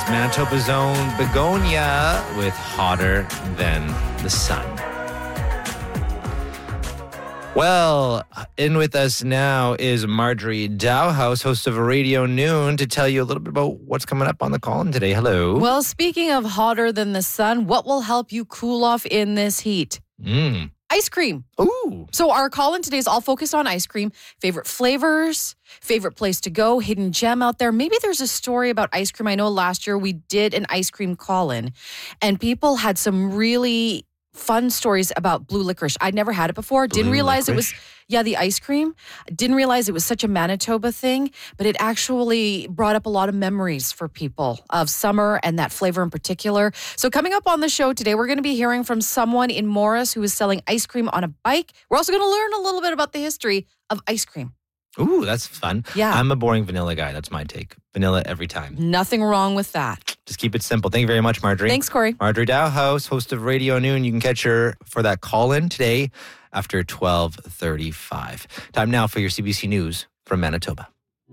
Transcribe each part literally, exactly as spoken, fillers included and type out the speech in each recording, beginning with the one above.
It's Manitoba's own Begonia with Hotter Than the Sun. Well, in with us now is Marjorie Dowhouse, host of Radio Noon, to tell you a little bit about what's coming up on the call-in today. Hello. Well, speaking of hotter than the sun, what will help you cool off in this heat? Mm. Ice cream. Ooh. So our call-in today is all focused on ice cream, favorite flavors, favorite place to go, hidden gem out there. Maybe there's a story about ice cream. I know last year we did an ice cream call-in, and people had some really fun stories about blue licorice. I'd never had it before. Didn't Blue realize licorice? it was, yeah, the ice cream. Didn't realize it was such a Manitoba thing, but it actually brought up a lot of memories for people of summer and that flavor in particular. So coming up on the show today, we're going to be hearing from someone in Morris who is selling ice cream on a bike. We're also going to learn a little bit about the history of ice cream. Ooh, that's fun. Yeah. I'm a boring vanilla guy. That's my take. Vanilla every time. Nothing wrong with that. Just keep it simple. Thank you very much, Marjorie. Thanks, Corey. Marjorie Dowhouse, host of Radio Noon. You can catch her for that call-in today after twelve thirty-five. Time now for your C B C News from Manitoba.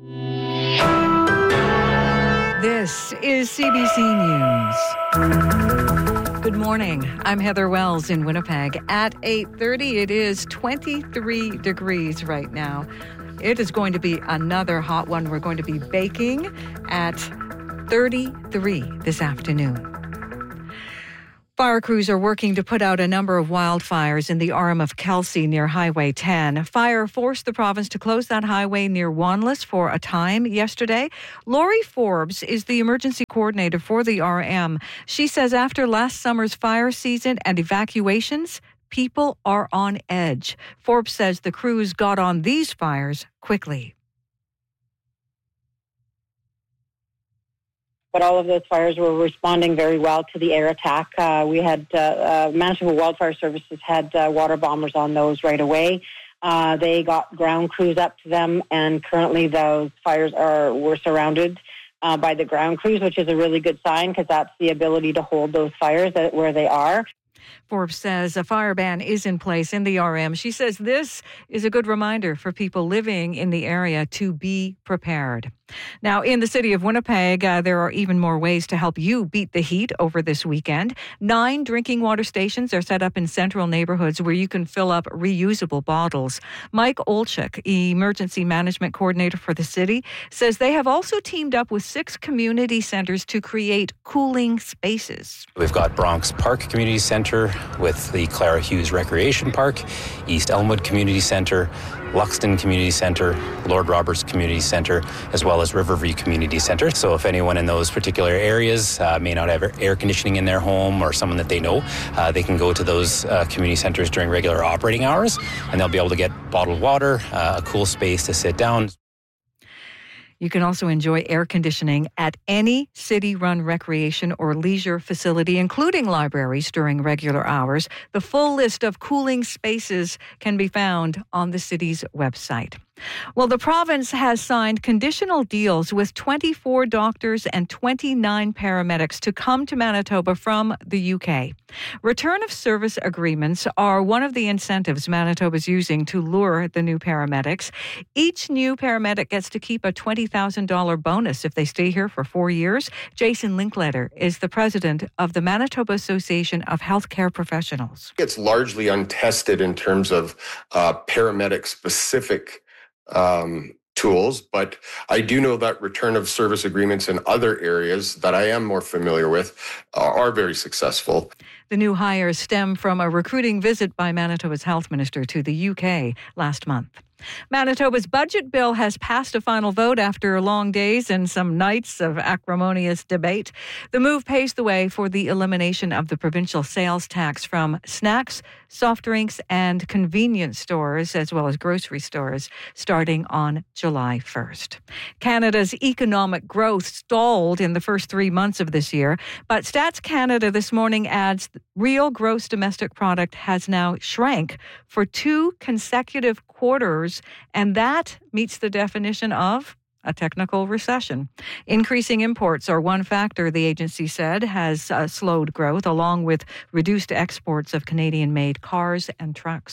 This is C B C News. Good morning. I'm Heather Wells in Winnipeg. At eight thirty, it is twenty-three degrees right now. It is going to be another hot one. We're going to be baking at thirty-three this afternoon. Fire crews are working to put out a number of wildfires in the Arm of Kelsey near Highway ten. Fire forced the province to close that highway near Wanless for a time yesterday. Lori Forbes is the emergency coordinator for the R M. She says after last summer's fire season and evacuations, people are on edge. Forbes says the crews got on these fires quickly. But all of those fires were responding very well to the air attack. Uh, we had uh, uh, Manitoba Wildfire Services had uh, water bombers on those right away. Uh, they got ground crews up to them, and currently those fires are were surrounded uh, by the ground crews, which is a really good sign because that's the ability to hold those fires at where they are. Forbes says a fire ban is in place in the R M. She says this is a good reminder for people living in the area to be prepared. Now, in the city of Winnipeg, uh, there are even more ways to help you beat the heat over this weekend. Nine drinking water stations are set up in central neighborhoods where you can fill up reusable bottles. Mike Olchik, Emergency Management Coordinator for the city, says they have also teamed up with six community centers to create cooling spaces. We've got Bronx Park Community Center with the Clara Hughes Recreation Park, East Elmwood Community Center, Luxton Community Center, Lord Roberts Community Center, as well as Riverview Community Center. So if anyone in those particular areas uh, may not have air conditioning in their home or someone that they know, uh, they can go to those uh, community centers during regular operating hours, and they'll be able to get bottled water, uh, a cool space to sit down. You can also enjoy air conditioning at any city-run recreation or leisure facility, including libraries, during regular hours. The full list of cooling spaces can be found on the city's website. Well, the province has signed conditional deals with twenty-four doctors and twenty-nine paramedics to come to Manitoba from the U K. Return of service agreements are one of the incentives Manitoba is using to lure the new paramedics. Each new paramedic gets to keep a twenty thousand dollars bonus if they stay here for four years. Jason Linkletter is the president of the Manitoba Association of Healthcare Professionals. It's largely untested in terms of uh, paramedic-specific um, tools, but I do know that return of service agreements in other areas that I am more familiar with uh, are very successful. The new hires stem from a recruiting visit by Manitoba's health minister to the U K last month. Manitoba's budget bill has passed a final vote after long days and some nights of acrimonious debate. The move paves the way for the elimination of the provincial sales tax from snacks, soft drinks, and convenience stores, as well as grocery stores, starting on July first. Canada's economic growth stalled in the first three months of this year, but Stats Canada this morning adds real gross domestic product has now shrank for two consecutive quarters, and that meets the definition of a technical recession. Increasing imports are one factor, the agency said, has uh, slowed growth, along with reduced exports of Canadian-made cars and trucks.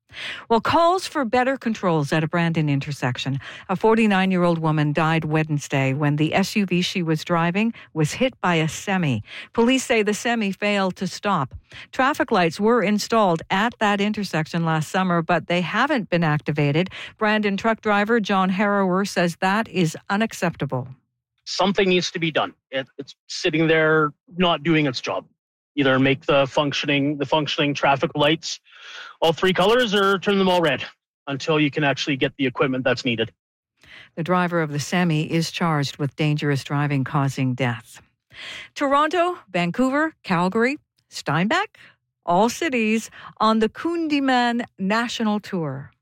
Well, calls for better controls at a Brandon intersection. A forty-nine-year-old woman died Wednesday when the S U V she was driving was hit by a semi. Police say the semi failed to stop. Traffic lights were installed at that intersection last summer, but they haven't been activated. Brandon truck driver John Harrower says that is unacceptable. Something needs to be done. It, it's sitting there not doing its job. Either make the functioning the functioning traffic lights all three colors or turn them all red until you can actually get the equipment that's needed. The driver of the semi is charged with dangerous driving causing death. Toronto, Vancouver, Calgary, Steinbach, all cities on the Kundiman National Tour.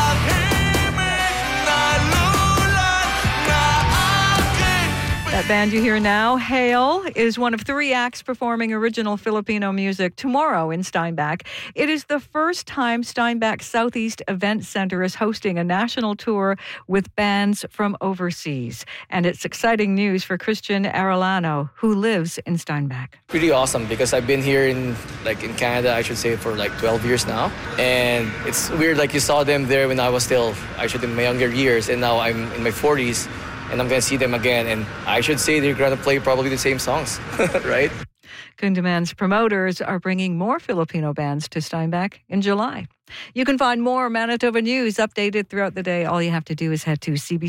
That band you hear now, Hail, is one of three acts performing original Filipino music tomorrow in Steinbach. It is the first time Steinbach Southeast Event Center is hosting a national tour with bands from overseas. And it's exciting news for Christian Arellano, who lives in Steinbach. Pretty awesome because I've been here in like in Canada, I should say, for like twelve years now. And it's weird, like you saw them there when I was still, I should in my younger years, and now I'm in my forties. And I'm going to see them again. And I should say they're going to play probably the same songs, right? Kundiman's promoters are bringing more Filipino bands to Steinbach in July. You can find more Manitoba news updated throughout the day. All you have to do is head to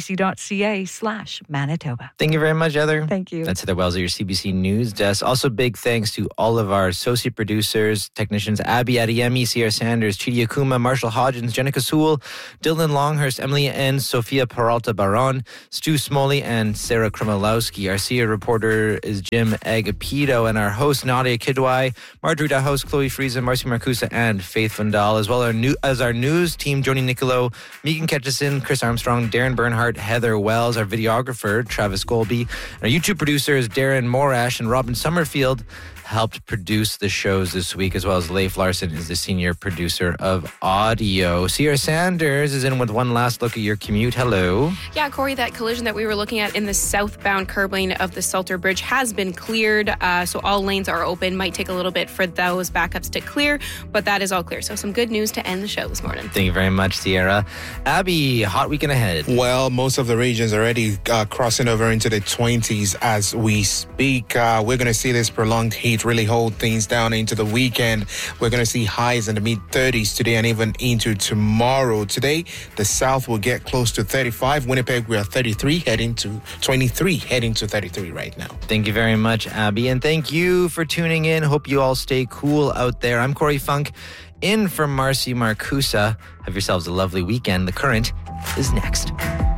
cbc.ca slash Manitoba. Thank you very much, Heather. Thank you. That's Heather Wells at your C B C News Desk. Also, big thanks to all of our associate producers, technicians, Abby Adeyemi, Sierra Sanders, Chidi Akuma, Marshall Hodgins, Jenica Sewell, Dylan Longhurst, Emily and Sofia Peralta Baron, Stu Smoley, and Sarah Kremolowski. Our senior reporter is Jim Agapito, and our host, Nadia Kidwai, Marjorie Dahost, Chloe Friesen, Marcy Marcusa, and Faith Vandal, as well as our new as our news team, Joni Nicolo, Megan Ketchison, Chris Armstrong, Darren Bernhardt, Heather Wells, our videographer, Travis Golby, our YouTube producers, Darren Morash and Robin Summerfield, helped produce the shows this week, as well as Leif Larson is the senior producer of audio. Sierra Sanders is in with one last look at your commute. Hello. Yeah, Corey, that collision that we were looking at in the southbound curb lane of the Salter Bridge has been cleared, uh, so all lanes are open. Might take a little bit for those backups to clear, but that is all clear. So some good news to end the show this morning. Thank you very much, Sierra. Abby, hot weekend ahead. Well, most of the regions are already uh, crossing over into the twenties as we speak. Uh, we're going to see this prolonged heat really hold things down into the weekend. We're going to see highs in the mid thirties today and even into tomorrow. Today, the south will get close to thirty-five. Winnipeg, we are thirty-three, heading to twenty-three, heading to thirty-three right now. Thank you very much, Abby. And thank you for tuning in. Hope you all stay cool out there. I'm Corey Funk, in for Marcy Marcusa. Have yourselves a lovely weekend. The Current is next.